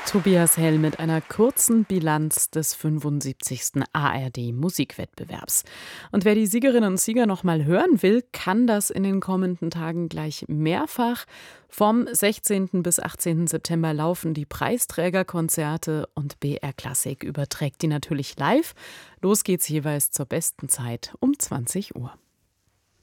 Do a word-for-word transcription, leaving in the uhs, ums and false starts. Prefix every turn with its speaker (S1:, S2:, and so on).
S1: Tobias Hell mit einer kurzen Bilanz des fünfundsiebzigsten A R D-Musikwettbewerbs. Und wer die Siegerinnen und Sieger noch mal hören will, kann das in den kommenden Tagen gleich mehrfach. Vom sechzehnten bis achtzehnten September laufen die Preisträgerkonzerte und B R Klassik überträgt die natürlich live. Los geht's jeweils zur besten Zeit um zwanzig Uhr.